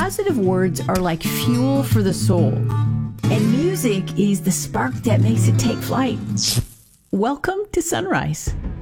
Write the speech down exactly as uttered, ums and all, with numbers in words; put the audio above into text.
Positive words are like fuel for the soul, and music is the spark that makes it take flight. Welcome to Sunrise.